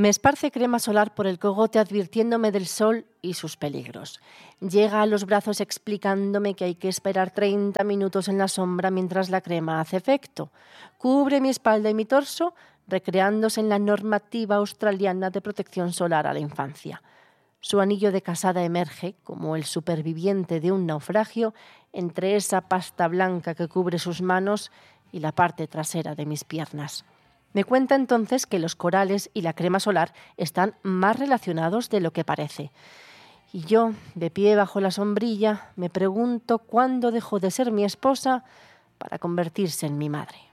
Me esparce crema solar por el cogote advirtiéndome del sol y sus peligros. Llega a los brazos explicándome que hay que esperar 30 minutos en la sombra mientras la crema hace efecto. Cubre mi espalda y mi torso, recreándose en la normativa australiana de protección solar a la infancia. Su anillo de casada emerge, como el superviviente de un naufragio, entre esa pasta blanca que cubre sus manos y la parte trasera de mis piernas. Me cuenta entonces que los corales y la crema solar están más relacionados de lo que parece. Y yo, de pie bajo la sombrilla, me pregunto cuándo dejó de ser mi esposa para convertirse en mi madre.